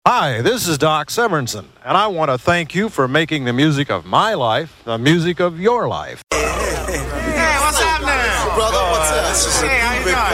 Hi, this is Doc Severinsen, and I want to thank you for making the music of my life the music of your life. Hey, what's happening? Brother, what's up? This is Hey, how you doing?